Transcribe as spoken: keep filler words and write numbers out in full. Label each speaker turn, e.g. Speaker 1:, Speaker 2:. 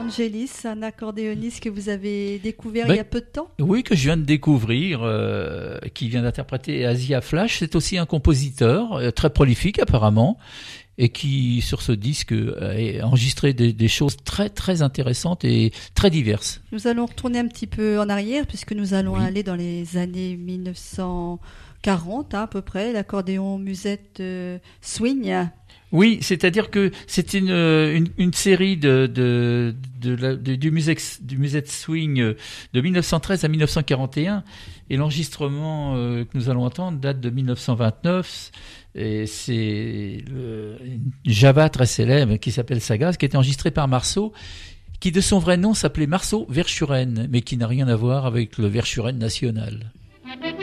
Speaker 1: Vangelis, un accordéoniste que vous avez découvert
Speaker 2: ben,
Speaker 1: il y a peu de temps.
Speaker 2: Oui, que je viens de découvrir, euh, qui vient d'interpréter Asia Flash. C'est aussi un compositeur euh, très prolifique apparemment, et qui, sur ce disque, a enregistré des, des choses très très intéressantes et très diverses.
Speaker 1: Nous allons retourner un petit peu en arrière, puisque nous allons
Speaker 2: Oui.
Speaker 1: aller dans les années mille neuf cent quarante, hein, à peu près, l'accordéon musette euh, swing.
Speaker 2: Oui, c'est-à-dire que c'est une une, une série de de, de, la, de du musette du musette swing de mille neuf cent treize à mille neuf cent quarante et un, et l'enregistrement euh, que nous allons entendre date de mille neuf cent vingt-neuf. Et c'est le une Java très célèbre qui s'appelle Sagaz, qui a été enregistré par Marceau, qui de son vrai nom s'appelait Marceau Verschuren, mais qui n'a rien à voir avec le Verschuren national.